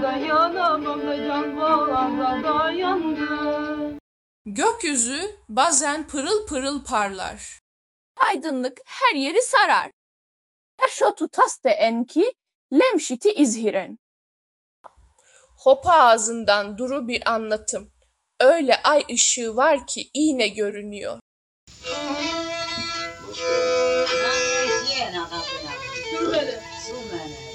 Dayanamam da can boğazda dayandı. Gökyüzü bazen pırıl pırıl parlar. Aydınlık her yeri sarar. Eşotu taste enki lemşiti izhiren. Hopa ağzından duru bir anlatım. Öyle ay ışığı var ki iğne görünüyor. Su bene.